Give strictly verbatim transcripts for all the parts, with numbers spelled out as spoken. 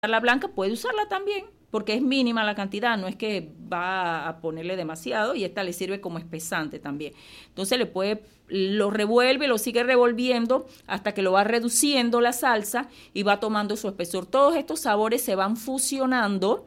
la blanca, puede usarla también, porque es mínima la cantidad, no es que va a ponerle demasiado, y esta le sirve como espesante también. Entonces le puede, lo revuelve, lo sigue revolviendo hasta que lo va reduciendo la salsa y va tomando su espesor. Todos estos sabores se van fusionando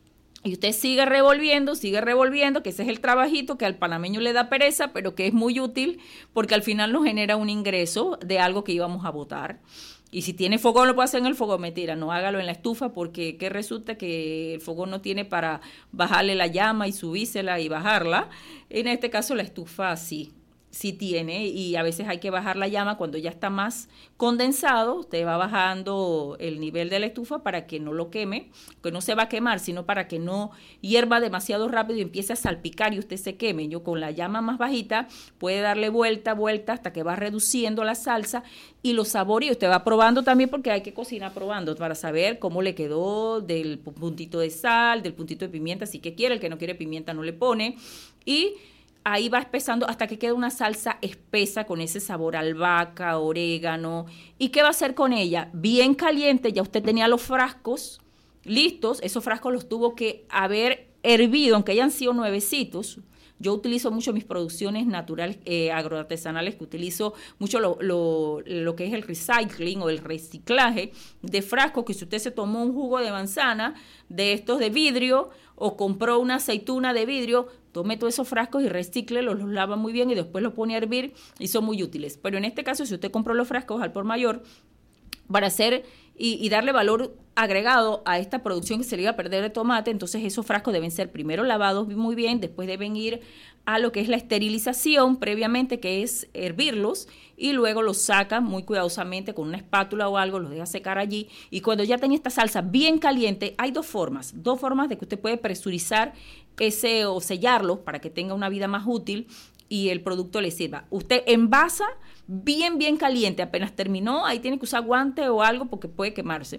y usted sigue revolviendo, sigue revolviendo, que ese es el trabajito que al panameño le da pereza, pero que es muy útil porque al final nos genera un ingreso de algo que íbamos a botar. Y si tiene fogón, lo puede hacer en el fogón. Mentira, no hágalo en la estufa, porque ¿qué resulta? Que el fogón no tiene para bajarle la llama y subírsela y bajarla. En este caso la estufa sí, sí tiene, y a veces hay que bajar la llama cuando ya está más condensado. Usted va bajando el nivel de la estufa para que no lo queme, que no se va a quemar, sino para que no hierva demasiado rápido y empiece a salpicar y usted se queme. Yo con la llama más bajita puede darle vuelta, vuelta hasta que va reduciendo la salsa y los sabores. Y usted va probando también, porque hay que cocinar probando para saber cómo le quedó, del puntito de sal, del puntito de pimienta, si que quiere. El que no quiere pimienta no le pone. Y ahí va espesando hasta que quede una salsa espesa con ese sabor a albahaca, orégano. ¿Y qué va a hacer con ella? Bien caliente, ya usted tenía los frascos listos. Esos frascos los tuvo que haber hervido, aunque hayan sido nuevecitos. Yo utilizo mucho mis producciones naturales, eh, agroartesanales, que utilizo mucho lo, lo, lo que es el recycling o el reciclaje de frascos, que si usted se tomó un jugo de manzana de estos de vidrio o compró una aceituna de vidrio, tome todos esos frascos y recicle, los, los lava muy bien y después los pone a hervir y son muy útiles. Pero en este caso, si usted compró los frascos al por mayor, para hacer y, y darle valor agregado a esta producción que se le iba a perder de tomate, entonces esos frascos deben ser primero lavados muy bien, después deben ir a lo que es la esterilización previamente, que es hervirlos, y luego los saca muy cuidadosamente con una espátula o algo, los deja secar allí, y cuando ya tenga esta salsa bien caliente, hay dos formas, dos formas de que usted puede presurizar ese o sellarlo para que tenga una vida más útil y el producto le sirva. Usted envasa bien, bien caliente, apenas terminó, ahí tiene que usar guante o algo porque puede quemarse.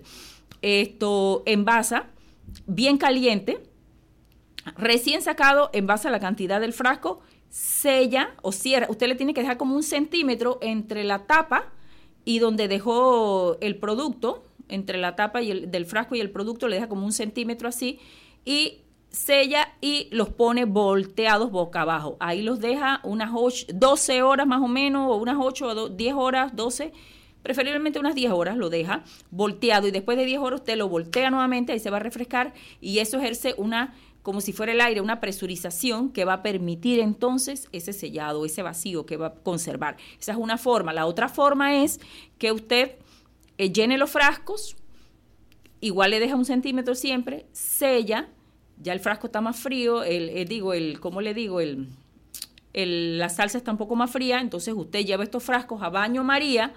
Esto envasa bien caliente, recién sacado, envasa la cantidad del frasco, sella o cierra. Usted le tiene que dejar como un centímetro entre la tapa y donde dejó el producto, entre la tapa y el, del frasco y el producto, le deja como un centímetro así, y sella y los pone volteados boca abajo. Ahí los deja unas ocho, doce horas más o menos, o unas ocho o diez horas, doce, preferiblemente unas diez horas lo deja volteado, y después de diez horas usted lo voltea nuevamente, ahí se va a refrescar, y eso ejerce una, como si fuera el aire, una presurización que va a permitir entonces ese sellado, ese vacío que va a conservar. Esa es una forma. La otra forma es que usted eh, llene los frascos, igual le deja un centímetro siempre, sella. Ya el frasco está más frío, el, el digo, el, ¿cómo le digo? El, el, la salsa está un poco más fría, entonces usted lleva estos frascos a baño María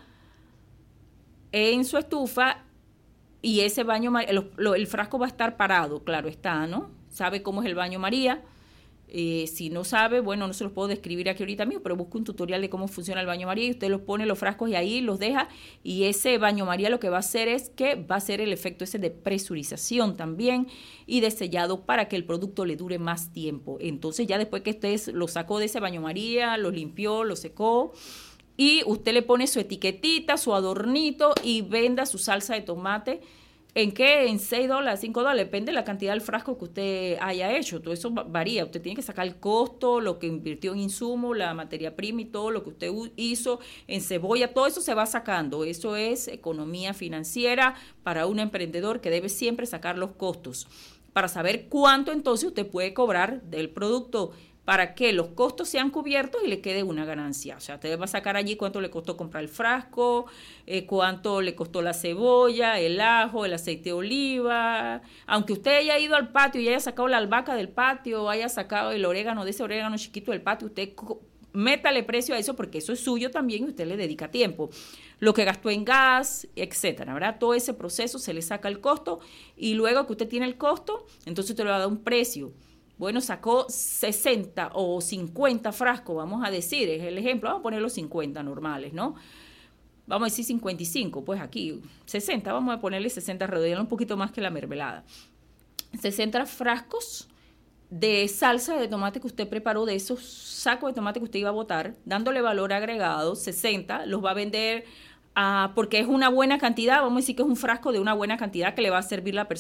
en su estufa, y ese baño María, el, el frasco va a estar parado, claro está, ¿no? Sabe cómo es el baño María. Eh, si no sabe, bueno, no se los puedo describir aquí ahorita mismo, pero busque un tutorial de cómo funciona el baño María y usted los pone los frascos y ahí los deja, y ese baño María lo que va a hacer es que va a hacer el efecto ese de presurización también y de sellado para que el producto le dure más tiempo. Entonces ya después que usted lo sacó de ese baño María, lo limpió, lo secó, y usted le pone su etiquetita, su adornito, y venda su salsa de tomate. ¿En qué? En seis dólares, cinco dólares, depende de la cantidad del frasco que usted haya hecho. Todo eso varía. Usted tiene que sacar el costo, lo que invirtió en insumos, la materia prima y todo lo que usted hizo en cebolla, todo eso se va sacando. Eso es economía financiera para un emprendedor, que debe siempre sacar los costos para saber cuánto entonces usted puede cobrar del producto, para que los costos sean cubiertos y le quede una ganancia. O sea, usted va a sacar allí cuánto le costó comprar el frasco, eh, cuánto le costó la cebolla, el ajo, el aceite de oliva. Aunque usted haya ido al patio y haya sacado la albahaca del patio, haya sacado el orégano, de ese orégano chiquito del patio, usted métale precio a eso, porque eso es suyo también y usted le dedica tiempo. Lo que gastó en gas, etcétera, ¿verdad? Todo ese proceso se le saca el costo, y luego que usted tiene el costo, entonces usted le va a dar un precio. Bueno, sacó sesenta o cincuenta frascos, vamos a decir, es el ejemplo, vamos a poner los cincuenta normales, ¿no? Vamos a decir cincuenta y cinco, pues aquí, sesenta, vamos a ponerle sesenta, redondearlo un poquito más que la mermelada. sesenta frascos de salsa de tomate que usted preparó, de esos sacos de tomate que usted iba a botar, dándole valor agregado, sesenta, los va a vender Ah, porque es una buena cantidad, vamos a decir que es un frasco de una buena cantidad que le va a servir la persona